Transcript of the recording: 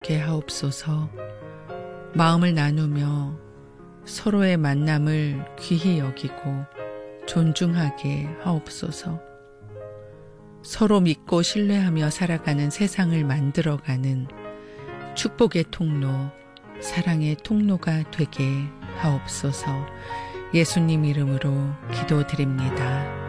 게 하옵소서. 마음을 나누며 서로의 만남을 귀히 여기고 존중하게 하옵소서. 서로 믿고 신뢰하며 살아가는 세상을 만들어가는 축복의 통로, 사랑의 통로가 되게 하옵소서. 예수님 이름으로 기도드립니다.